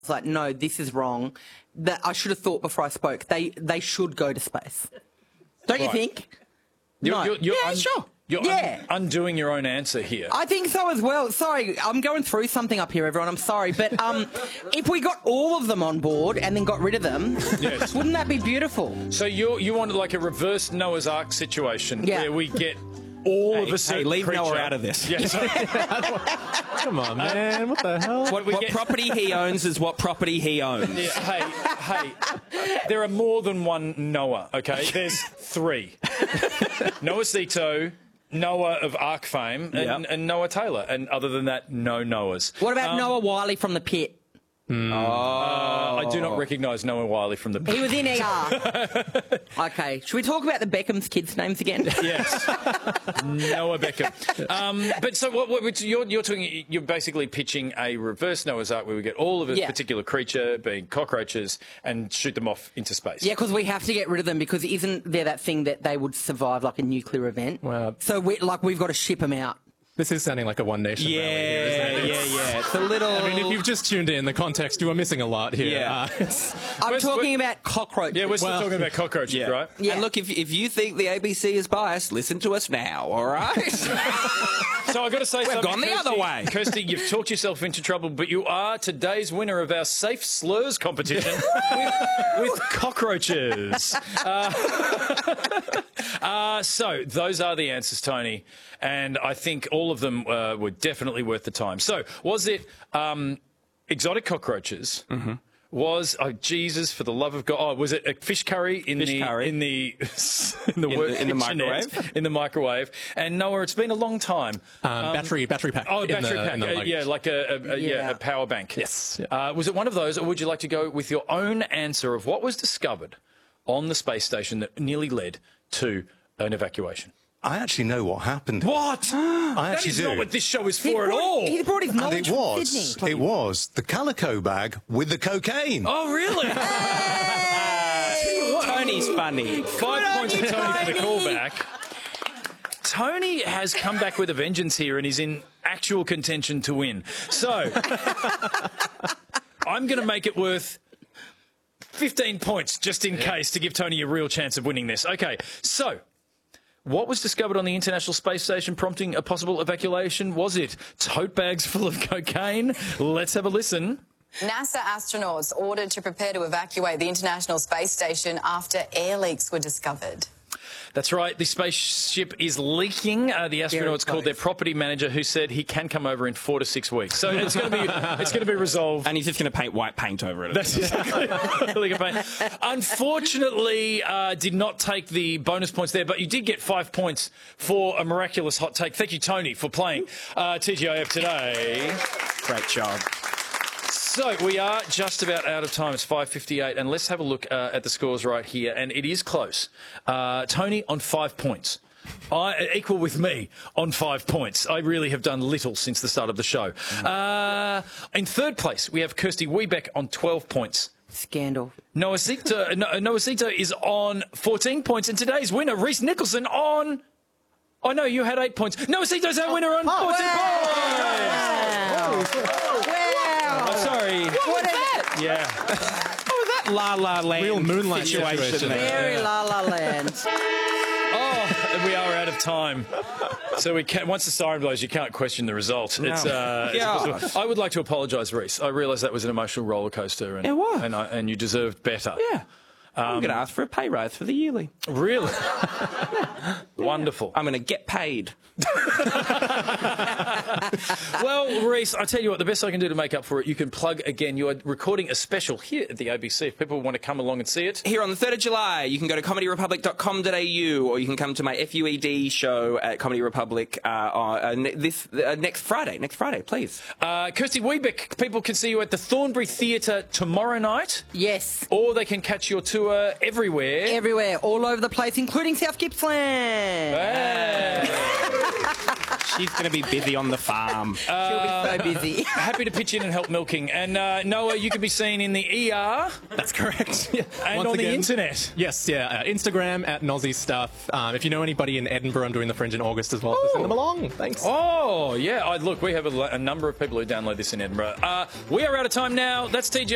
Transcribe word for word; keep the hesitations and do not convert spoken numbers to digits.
was like, no, this is wrong. That I should have thought before I spoke. They they should go to space. Don't you Right. think? You're, no. you're, you're yeah, un- sure. You're yeah. un- undoing your own answer here. I think so as well. Sorry, I'm going through something up here, everyone. I'm sorry. But um, if we got all of them on board and then got rid of them, Yes. wouldn't that be beautiful? So you you wanted like a reverse Noah's Ark situation Yeah. where we get all Hey, of a certain hey, leave creature. Noah out of this. Yeah, so- Come on, man. What the hell? What, we what get- property he owns is what property he owns. yeah, hey, hey, there are more than one Noah, okay? There's three. Noah Zito, Noah of Ark fame, and, Yep. and Noah Taylor. And other than that, no Noahs. What about Um, Noah Wiley from The Pit? Uh, I do not recognise Noah Wiley from the... He was in E R. Okay, should we talk about the Beckham's kids' names again? Yes, Noah Beckham. Um, but so what, what you're, you're talking? You're basically pitching a reverse Noah's Ark where we get all of a Yeah. particular creature, being cockroaches, and shoot them off into space. Yeah, because we have to get rid of them because isn't there that thing that they would survive like a nuclear event? Well- So we like we've got to ship them out. This is sounding like a One Nation Yeah, rally here, isn't it? yeah, yeah. It's a little. I mean, if you've just tuned in, the context, you are missing a lot here. Yeah. Uh, it's- I'm Where's- talking where- about cockroaches. Yeah, we're still Well- talking about cockroaches, yeah. right? Yeah. And look, if if you think the A B C is biased, listen to us now. All right. So I've got to say something. gone the Kirsty, other way. Kirsty, you've talked yourself into trouble, but you are today's winner of our Safe Slurs competition with, with cockroaches. Uh, uh, so those are the answers, Tony, and I think all of them uh, were definitely worth the time. So was it um, exotic cockroaches? Mm-hmm. Was oh Jesus for the love of God? Oh, was it a fish curry in Fish the curry. in the in the, In work the- in the kitchenette, microwave? in the microwave? And Noah, it's been a long time. um, battery, battery pack. Oh, a in battery the- pack. in the Uh, luggage. yeah, like a, a, a, yeah. Yeah. a power bank. Yes. Yeah. Uh, was it one of those, or would you like to go with your own answer of what was discovered on the space station that nearly led to an evacuation? I actually know what happened. What? I That actually is do. not what this show is He for at brought- all. He brought his and knowledge it from was, Sydney. it was the calico bag with the cocaine. Oh, really? Tony's funny. Five points to Tony for the callback. Tony has come back with a vengeance here and is in actual contention to win. So, I'm going to make it worth fifteen points just in case to give Tony a real chance of winning this. Okay, so what was discovered on the International Space Station prompting a possible evacuation? Was it tote bags full of cocaine? Let's have a listen. NASA astronauts ordered to prepare to evacuate the International Space Station after air leaks were discovered. That's right. The spaceship is leaking. Uh, the astronauts called their property manager, who said he can come over in four to six weeks. So it's going to be it's going to be resolved. And he's just going to paint white paint over it. That's exactly really good paint. Unfortunately, uh, did not take the bonus points there, but you did get five points for a miraculous hot take. Thank you, Tony, for playing uh, T G I F today. Great job. So we are just about out of time. It's five fifty-eight, and let's have a look uh, at the scores right here. And it is close. Uh, Tony on five points. I, equal with me on five points. I really have done little since the start of the show. Uh, in third place, we have Kirsty Wiebeck on twelve points. Scandal. Noah Zito, no, Noah Zito is on fourteen points. And today's winner, Reece Nicholson, on... Oh, no, you had eight points. Noah Zito's our winner on fourteen points. Wow. Oh, sorry. What is that? Yeah. What was that La La Land Real moonlight situation situation. there? Very La La Land. Oh, we are out of time. So we can, once the siren blows, you can't question the result. It's, uh, it's Yeah. impossible. I would like to apologise, Reece. I realise that was an emotional roller coaster, and It was. and, I, and you deserved better. Yeah. I'm going to ask for a pay rise for the yearly. Really? Wonderful. I'm going to get paid. Well, Reece, I tell you what, the best I can do to make up for it, you can plug again. You are recording a special here at the A B C. If people want to come along and see it. Here on the third of July, you can go to comedy republic dot com dot a u or you can come to my F U E D show at Comedy Republic uh, on, uh, ne- this uh, next Friday. Next Friday, please. Uh, Kirsty Wiebeck, people can see you at the Thornbury Theatre tomorrow night, Yes. or they can catch your tour everywhere. Everywhere, all over the place, including South Gippsland. Hey. She's going to be busy on the farm. She'll be so busy. Happy to pitch in and help milking. And uh, Noah, you can be seen in the E R That's correct. Yeah. and Once on the again- internet. Yes, yeah. Uh, Instagram at Nozzy Stuff. Um, if you know anybody in Edinburgh, I'm doing the Fringe in August as well. So send them along. Thanks. Oh, yeah. I, look, we have a, a number of people who download this in Edinburgh. Uh, we are out of time now. That's T G